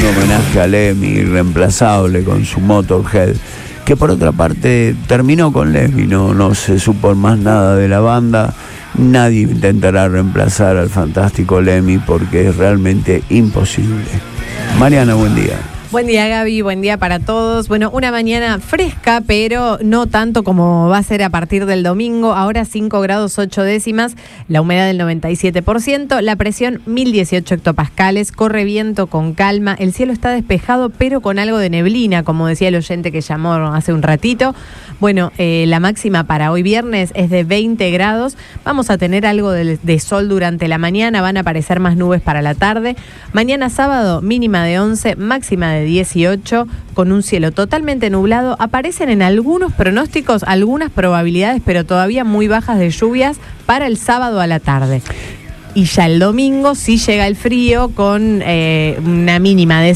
un homenaje a Lemmy, irreemplazable, con su Motorhead, que por otra parte terminó con Lemmy, no se supo más nada de la banda. Nadie intentará reemplazar al fantástico Lemmy porque es realmente imposible. Mariana, buen día. Buen día, Gaby, buen día para todos. Bueno, una mañana fresca, pero no tanto como va a ser a partir del domingo. Ahora 5 grados 8 décimas, la humedad del 97%, la presión 1018 hectopascales, corre viento con calma, el cielo está despejado, pero con algo de neblina, como decía el oyente que llamó hace un ratito. Bueno, la máxima para hoy viernes es de 20 grados. Vamos a tener algo de sol durante la mañana, van a aparecer más nubes para la tarde. Mañana sábado, mínima de 11, máxima de 18, con un cielo totalmente nublado. Aparecen en algunos pronósticos algunas probabilidades, pero todavía muy bajas, de lluvias para el sábado a la tarde. Y ya el domingo sí llega el frío con una mínima de